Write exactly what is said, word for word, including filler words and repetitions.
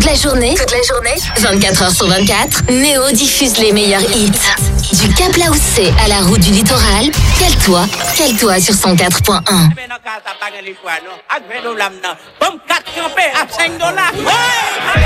Toute la journée, toute la journée, vingt-quatre heures sur vingt-quatre, Néo diffuse les meilleurs hits. Du Cap Laoussé à la route du littoral, cale-toi, cale-toi sur cent quatre point un.